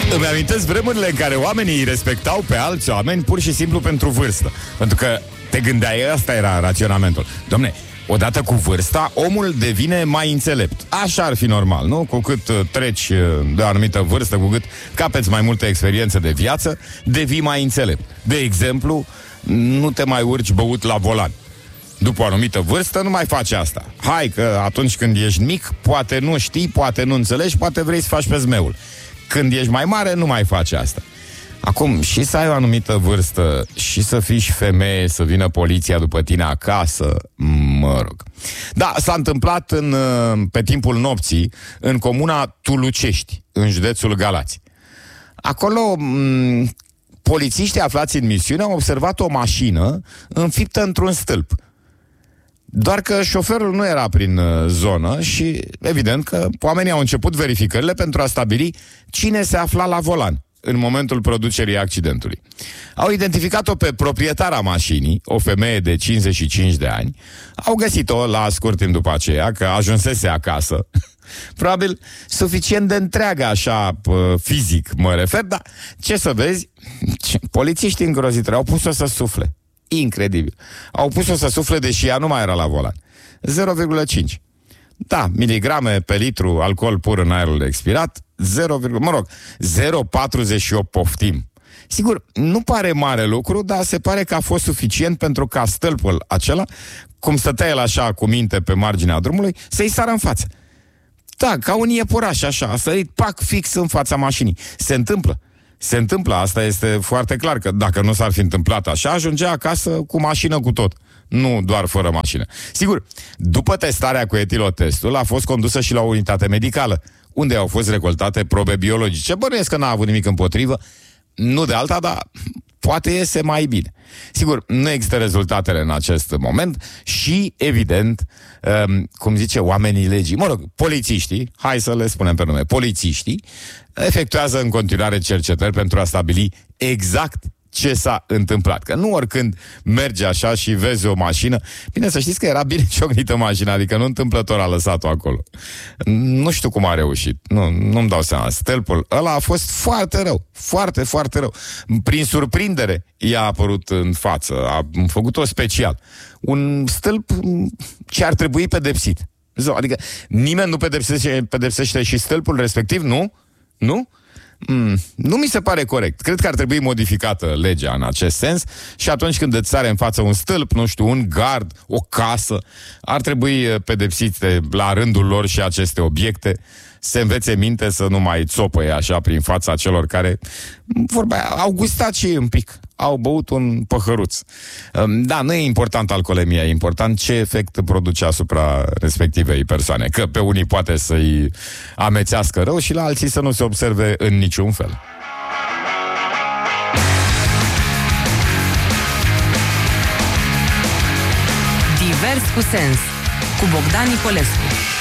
Îmi amintesc vremurile în care oamenii îi respectau pe alți oameni pur și simplu pentru vârstă. Pentru că te gândeai, ăsta era raționamentul. Dom'le, odată cu vârsta, omul devine mai înțelept. Așa ar fi normal, nu? Cu cât treci de o anumită vârstă, cu cât capeți mai multe experiențe de viață, devii mai înțelept. De exemplu, nu te mai urci băut la volan. După o anumită vârstă nu mai faci asta. Hai că atunci când ești mic, poate nu știi, poate nu înțelegi, poate vrei să faci pe zmeul. Când ești mai mare, nu mai faci asta. Acum, și să ai o anumită vârstă și să fii și femeie, să vină poliția după tine acasă, mă rog. Da, s-a întâmplat pe timpul nopții în comuna Tulucești, în județul Galați. Acolo, polițiștii aflați în misiune au observat o mașină înfiptă într-un stâlp. Doar că șoferul nu era prin zonă și, evident, că oamenii au început verificările pentru a stabili cine se afla la volan în momentul producerii accidentului. Au identificat-o pe proprietara mașinii, o femeie de 55 de ani. Au găsit-o la scurt timp după aceea, că ajunsese acasă. Probabil suficient de întreagă, așa, fizic mă refer, dar ce să vezi, polițiștii îngrozitori au pus-o să sufle. Incredibil. Au pus-o să sufle deși ea nu mai era la volan. 0,5. Da, miligrame pe litru alcool pur în aerul expirat, 0,48 poftim. Sigur, nu pare mare lucru, dar se pare că a fost suficient pentru ca stâlpul acela, cum stătea el așa cu minte pe marginea drumului, să-i sară în față. Da, ca un iepuraș așa, a sărit pac fix în fața mașinii. Se întâmplă. Se întâmplă, asta este foarte clar, că dacă nu s-ar fi întâmplat așa, ajungea acasă cu mașină cu tot, nu doar fără mașină. Sigur, după testarea cu etilotestul, a fost condusă și la o unitate medicală, unde au fost recoltate probe biologice. Bănuiesc că n-a avut nimic împotrivă, nu de alta, dar poate iese mai bine. Sigur, nu există rezultatele în acest moment și, evident, cum zice, oamenii legii, mă rog, polițiștii, hai să le spunem pe nume, polițiștii, efectuează în continuare cercetări pentru a stabili exact ce s-a întâmplat. Că nu oricând merge așa și vezi o mașină. Bine, să știți că era bine ciocnită mașina, adică nu întâmplător a lăsat-o acolo. Nu știu cum a reușit. Nu-mi dau seama. Stâlpul ăla a fost foarte rău. Foarte, foarte rău. Prin surprindere i-a apărut în față. A făcut-o special. Un stâlp ce ar trebui pedepsit. Adică nimeni nu pedepsește și stâlpul respectiv, nu? Nu? Nu mi se pare corect. Cred că ar trebui modificată legea în acest sens și atunci când îți sare în față un stâlp, nu știu, un gard, o casă, ar trebui pedepsite la rândul lor și aceste obiecte, se învețe minte să nu mai țopăie așa prin fața celor care, vorba aia, au gustat și un pic, au băut un păhăruț. Da, nu e important alcoolemia, e important ce efect produce asupra respectivei persoane. Că pe unii poate să-i amețească rău și la alții să nu se observe în niciun fel. Divers cu sens, cu Bogdan Nicolescu.